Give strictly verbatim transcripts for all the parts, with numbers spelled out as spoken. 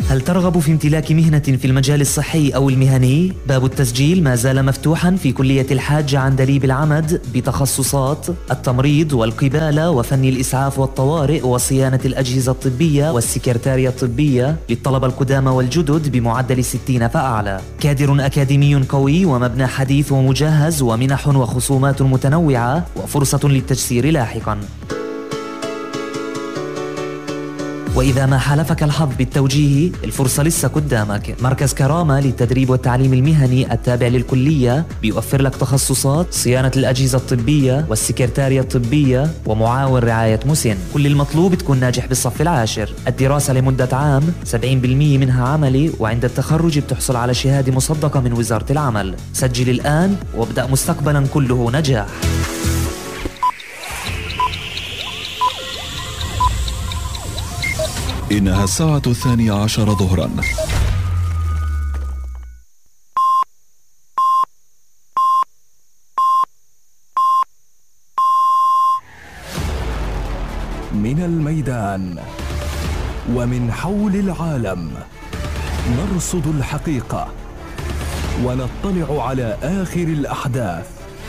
هل ترغب في امتلاك مهنة في المجال الصحي أو المهني؟ باب التسجيل ما زال مفتوحا في كلية الحاج عندليب العمد بتخصصات التمريض والقبالة وفن الإسعاف والطوارئ وصيانة الأجهزة الطبية والسكرتارية الطبية للطلبة القدامى والجدد بمعدل ستين فأعلى. كادر أكاديمي قوي ومبنى حديث ومجهز ومنح وخصومات متنوعة وفرصة للتجسير لاحقا. وإذا ما حالفك الحظ بالتوجيه الفرصة لسه قدامك. مركز كرامة للتدريب والتعليم المهني التابع للكلية بيوفر لك تخصصات صيانة الأجهزة الطبية والسكرتارية الطبية ومعاون رعاية مسن. كل المطلوب تكون ناجح بالصف العاشر. الدراسة لمدة عام، سبعين بالمئة منها عملي، وعند التخرج بتحصل على شهادة مصدقة من وزارة العمل. سجل الآن وابدأ مستقبلا كله نجاح. إنها الساعة الثانية عشر ظهرا. من الميدان ومن حول العالم نرصد الحقيقة ونطلع على آخر الأحداث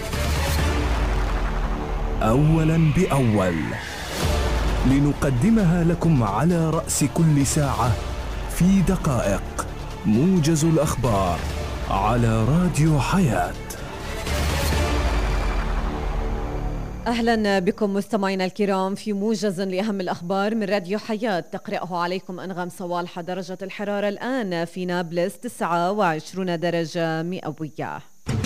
أولا بأول، لنقدمها لكم على رأس كل ساعة في دقائق. موجز الأخبار على راديو حياة. أهلا بكم مستمعينا الكرام في موجز لأهم الأخبار من راديو حياة. تقرأه عليكم أنغام صوالحة. درجة الحرارة الآن في نابلس تسعة وعشرين درجة مئوية.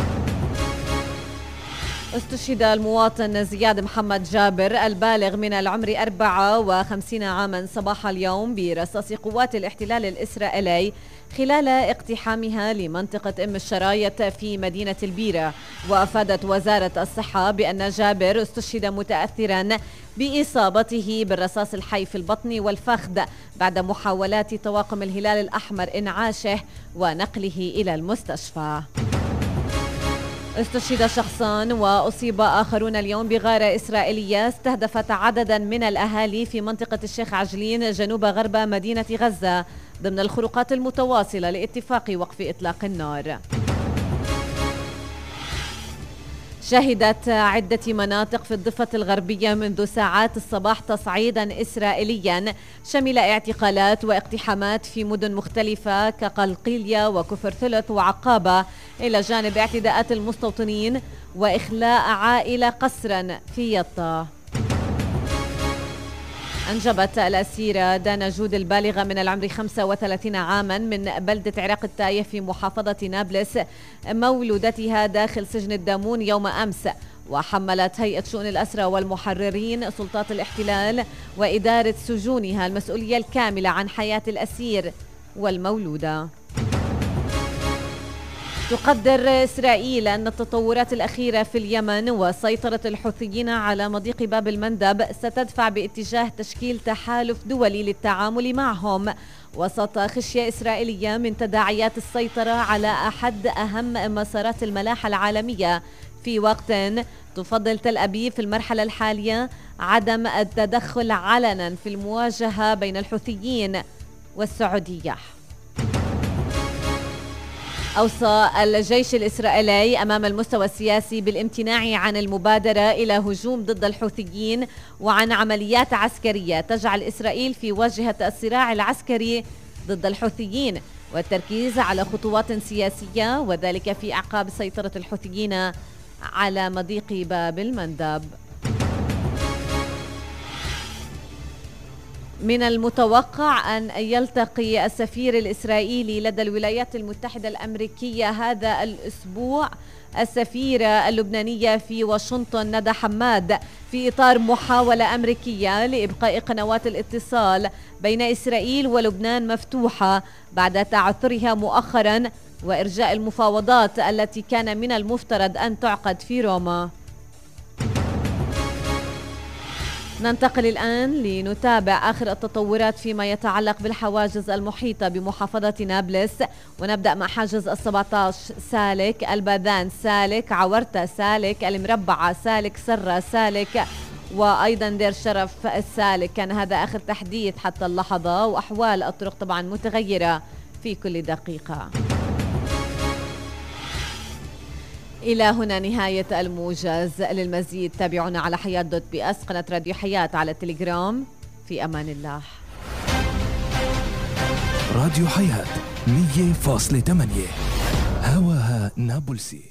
استشهد المواطن زياد محمد جابر البالغ من العمر أربعة وخمسين عاما صباح اليوم برصاص قوات الاحتلال الإسرائيلي خلال اقتحامها لمنطقة أم الشرايط في مدينة البيرة. وأفادت وزارة الصحة بأن جابر استشهد متأثرا بإصابته بالرصاص الحي في البطن والفخذ بعد محاولات طواقم الهلال الأحمر إنعاشه ونقله إلى المستشفى. استشهد شخصان وأصيب آخرون اليوم بغارة إسرائيلية استهدفت عددا من الأهالي في منطقة الشيخ عجلين جنوب غرب مدينة غزة ضمن الخروقات المتواصلة لاتفاق وقف إطلاق النار. شهدت عدة مناطق في الضفة الغربية منذ ساعات الصباح تصعيدا إسرائيليا شمل اعتقالات واقتحامات في مدن مختلفة كقلقيلية وكفر ثلث وعقابة، إلى جانب اعتداءات المستوطنين وإخلاء عائلة قسرا في يطا. أنجبت الأسيرة دانا جود البالغة من العمر خمسة وثلاثين عاما من بلدة عراق التايه في محافظة نابلس مولودتها داخل سجن الدامون يوم أمس. وحملت هيئة شؤون الأسرى والمحررين سلطات الاحتلال وإدارة سجونها المسؤولية الكاملة عن حياة الأسير والمولودة. تقدر إسرائيل أن التطورات الأخيرة في اليمن وسيطرة الحوثيين على مضيق باب المندب ستدفع باتجاه تشكيل تحالف دولي للتعامل معهم وسط خشية إسرائيلية من تداعيات السيطرة على أحد أهم مسارات الملاحة العالمية، في وقت تفضل تل أبيب في المرحلة الحالية عدم التدخل علنا في المواجهة بين الحوثيين والسعودية. أوصى الجيش الإسرائيلي أمام المستوى السياسي بالامتناع عن المبادرة إلى هجوم ضد الحوثيين وعن عمليات عسكرية تجعل إسرائيل في واجهة الصراع العسكري ضد الحوثيين، والتركيز على خطوات سياسية وذلك في أعقاب سيطرة الحوثيين على مضيق باب المندب. من المتوقع أن يلتقي السفير الإسرائيلي لدى الولايات المتحدة الأمريكية هذا الأسبوع السفيرة اللبنانية في واشنطن ندى حماد في إطار محاولة أمريكية لإبقاء قنوات الاتصال بين إسرائيل ولبنان مفتوحة بعد تعثرها مؤخرا وإرجاء المفاوضات التي كان من المفترض أن تعقد في روما. ننتقل الآن لنتابع آخر التطورات فيما يتعلق بالحواجز المحيطة بمحافظة نابلس، ونبدأ مع حاجز السبعة عشر سالك، الباذان سالك، عورتة سالك، المربعة سالك، سرة سالك، وأيضا دير شرف السالك. كان هذا آخر تحديث حتى اللحظة، وأحوال الطرق طبعا متغيرة في كل دقيقة. إلى هنا نهاية الموجز. للمزيد تابعونا على حياة دوت بي اس، قناة راديو حياة على التليجرام. في أمان الله. راديو حياة مية فاصلة ثمانية هواها نابلسي.